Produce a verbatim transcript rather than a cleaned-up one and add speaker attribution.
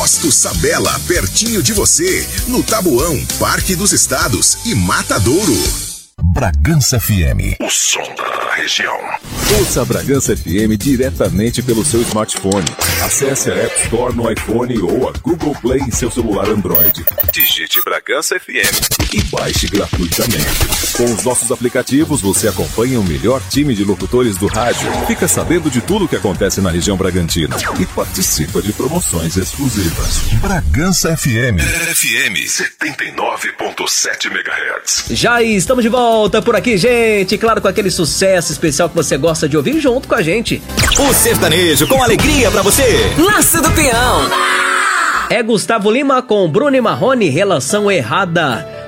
Speaker 1: Posto Sabela, pertinho de você, no Tabuão, Parque dos Estados e Matadouro.
Speaker 2: Bragança F M.
Speaker 1: O som da região.
Speaker 2: Ouça a Bragança F M diretamente pelo seu smartphone. Acesse a App Store no iPhone ou a Google Play em seu celular Android. Digite Bragança F M e baixe gratuitamente. Com os nossos aplicativos, você acompanha o melhor time de locutores do rádio, fica sabendo de tudo o que acontece na região Bragantina e participa de promoções exclusivas. Bragança F M.
Speaker 1: F M setenta e nove ponto sete megahertz.
Speaker 3: Já estamos de volta por aqui, gente. Claro, com aquele sucesso especial que você gosta de ouvir junto com a gente.
Speaker 4: O sertanejo com alegria pra você.
Speaker 5: Laço do Peão.
Speaker 3: É Gustavo Lima com Bruno e Marrone, Relação Errada.